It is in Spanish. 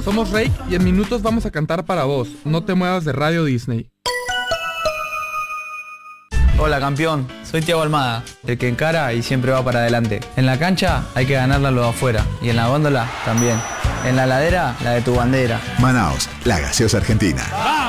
Somos Rake y en minutos vamos a cantar para vos. No te muevas de Radio Disney. Hola campeón, soy Thiago Almada, el que encara y siempre va para adelante. En la cancha hay que ganarla lo de afuera y en la góndola también. En la ladera, la de tu bandera. Manaos, la gaseosa argentina.